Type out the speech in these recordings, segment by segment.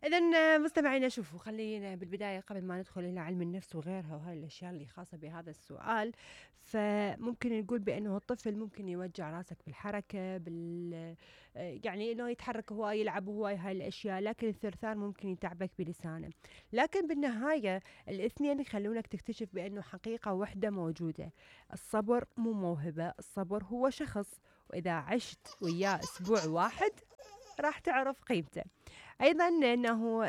إذن مستمعينا شوفوا خلينا بالبداية قبل ما ندخل إلى علم النفس وغيرها وهاي الأشياء اللي خاصة بهذا السؤال، فممكن نقول بأنه الطفل ممكن يوجع راسك بالحركة يعني إنه يتحرك هواي يلعب هواي هاي الأشياء، لكن الثرثار ممكن يتعبك بلسانه. لكن بالنهاية الاثنين يخلونك تكتشف بأنه حقيقة واحدة موجودة. الصبر مو موهبة، الصبر هو شخص، وإذا عشت وياه أسبوع واحد راح تعرف قيمته. أيضًا إنه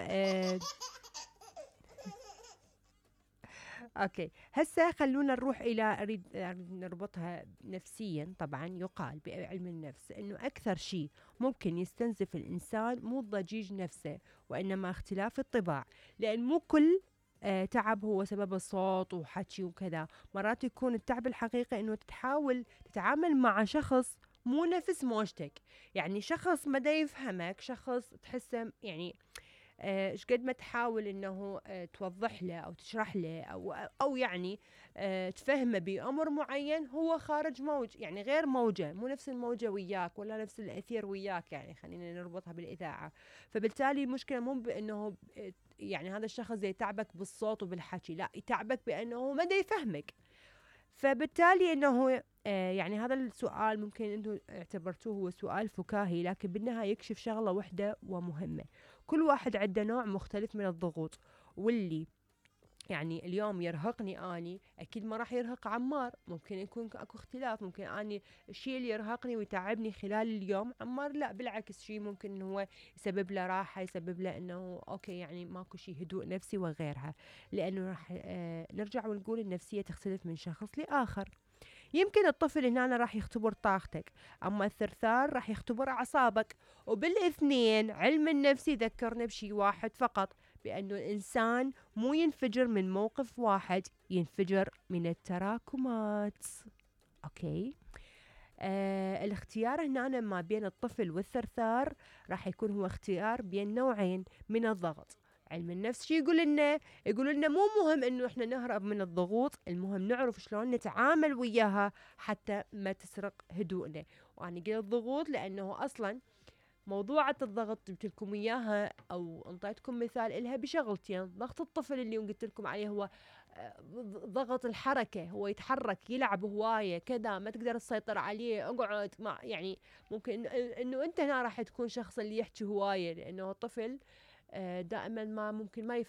أوكي، هسه خلّونا نروح إلى أريد نربطها نفسيًا طبعًا. يُقال بعلم النفس إنه أكثر شي ممكن يستنزف الإنسان مو ضجيج نفسه، وإنما اختلاف الطباع، لإن مو كل تعب هو سببه صوت وحكي وكذا. مرات يكون التعب الحقيقي إنه تحاول تتعامل مع شخص مو نفس موجتك، يعني شخص ما دا يفهمك، شخص تحسه يعني شقد ما تحاول إنه توضّح له أو تشرح له أو يعني تفهّمه بأمر معيّن، هو خارج موج، يعني غير موجه، مو نفس الموجة وياك ولا نفس الأثير وياك، يعني خلّينا نربطها بالإذاعة. فبالتالي المشكلة مو بإنه يعني هذا الشخص يتعبك بالصوت وبالحكي، لأ يتعبك بإنه هو ما دا يفهمك. فبالتالي إنه يعني هذا السؤال ممكن أنتم اعتبرتوه هو سؤال فكاهي، لكن بالنهاية يكشف شغلة وحدة ومهمة. كل واحد عنده نوع مختلف من الضغوط، واللي يعني اليوم يرهقني أني أكيد ما راح يرهق عمار. ممكن يكون أكو اختلاف، ممكن أني الشيء اللي يرهقني ويتعبني خلال اليوم عمار لا بالعكس، شيء ممكن إنه هو يسبب له راحة، يسبب له إنه أوكي يعني ماكو شيء هدوء نفسي وغيرها. لأنه راح نرجع ونقول النفسية تختلف من شخص لآخر. يمكن الطفل هنا راح يختبر طاقتك، أما الثرثار راح يختبر أعصابك. وبالاثنين علم النفس يذكرنا بشي واحد فقط، بأنه الإنسان مو ينفجر من موقف واحد، ينفجر من التراكمات. أوكي. الاختيار هنا ما بين الطفل والثرثار راح يكون هو اختيار بين نوعين من الضغط. علم النفس شي يقول لنا؟ يقول لنا مو مهم انه احنا نهرب من الضغوط، المهم نعرف شلون نتعامل وياها حتى ما تسرق هدوءنا. وانا قلت ضغوط لانه اصلا موضوعة الضغط جبت لكم اياها او انطيتكم مثال الها بشغلتين. ضغط الطفل اللي قلت لكم عليه هو ضغط الحركة، هو يتحرك يلعب هواية كذا، ما تقدر تسيطر عليه، اقعد مع يعني ممكن انه انت هنا راح تكون شخص اللي يحكي هواية، لانه الطفل دائما ما ممكن ما يفهم